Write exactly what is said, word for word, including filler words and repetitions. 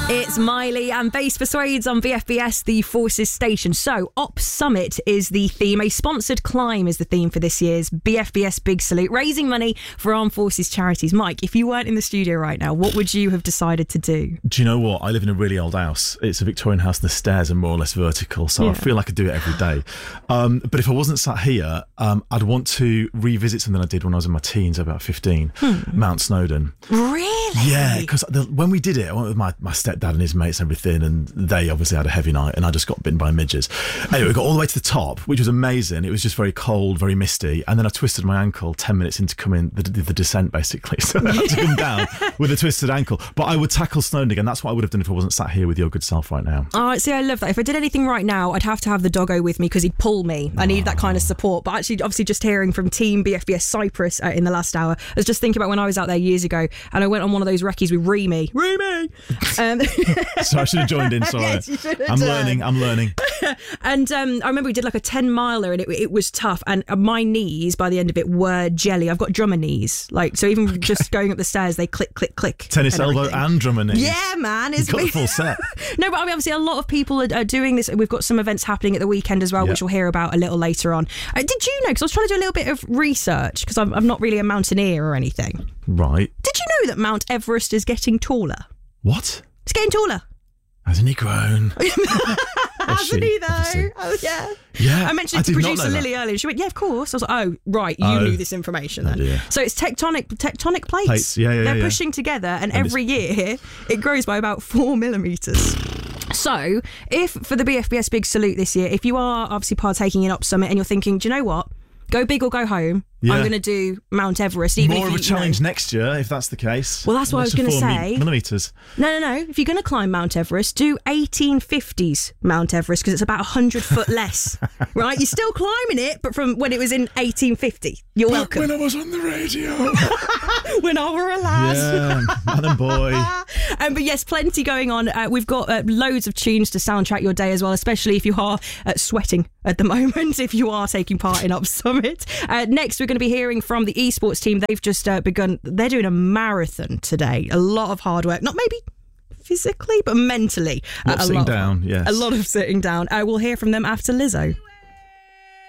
It's Miley and Bass Persuades on V F B S, the Forces station. So, Op Summit is the theme. A sponsored climb is the theme for this year's B F B S Big Salute, raising money for Armed Forces charities. Mike, if you weren't in the studio right now, what would you have decided to do? Do you know what? I live in a really old house. It's a Victorian house and the stairs are more or less vertical, so yeah. I feel like I could do it every day. Um, but if I wasn't sat here, um, I'd want to revisit something I did when I was in my teens, about fifteen, hmm. Mount Snowdon. Really? Yeah, because when we did it, I went with my, my stepdad and his mates and everything, and they obviously had a heavy night, and I just got bitten by midges. Anyway, we got all the way to the top, which was amazing. It was just very cold, very misty, and then I twisted my ankle ten minutes into coming the, the, the descent, basically. So I had to come down with a twisted ankle. But I would tackle Snowdon again. That's what I would have done if I wasn't sat here with your good self right now. Oh, see, I love that. If I did anything right now, I'd have to have the doggo with me because he'd pull me. I need oh. that kind of support. But actually, obviously, just hearing from Team B F B S Cyprus uh, in the last hour, I was just thinking about when I was out there years ago, and I went on one of those recce's with Remy. Remy! Um, so I should have joined in, sorry. Yes, you should have I'm done. learning, I'm learning. And um, I remember we did like a ten miler and it, it was tough. And my knees, by the end of it, were jelly. I've got drummer knees. Like, so even okay. just going up the stairs, they click, click, click. Tennis and elbow everything. and drummer knees. Yeah, man. You've got the full set. No, but I mean, obviously a lot of people are, are doing this. We've got some events happening at the weekend as well, yep. which we'll hear about a little later on. Uh, did you know, because I was trying to do a little bit of research, because I'm, I'm not really a mountaineer or anything. Right. Did you know that Mount Everest is getting taller? What? It's getting taller. Hasn't he grown? Hasn't he though? Obviously. Oh yeah. Yeah. I mentioned it to producer Lily earlier. She went, "Yeah, of course." I was like, "Oh, right, you oh. knew this information then." Oh, so it's tectonic tectonic plates. plates. Yeah, yeah, They're yeah. pushing together, and, and every year it grows by about four millimeters. So, if for the B F B S Big Salute this year, if you are obviously partaking in Op Summit and you're thinking, "Do you know what? Go big or go home. Yeah. I'm going to do Mount Everest." Even More if of you, a challenge you know. next year, if that's the case. Well, that's what I was going to say. Millimeters. No, no, no. If you're going to climb Mount Everest, do eighteen fifties Mount Everest because it's about one hundred foot less. Right? You're still climbing it, but from when it was in eighteen fifty. You're but welcome. When I was on the radio. When I were a lad. Yeah, man and boy. Um, but yes, plenty going on. Uh, we've got uh, loads of tunes to soundtrack your day as well, especially if you are uh, sweating at the moment, if you are taking part in Op Summit. Uh, next, we're going to be hearing from the esports team. They've just uh, begun, they're doing a marathon today. A lot of hard work, not maybe physically, but mentally. A lot uh, of sitting lot down, of, yes. A lot of sitting down. Uh, we'll hear from them after Lizzo.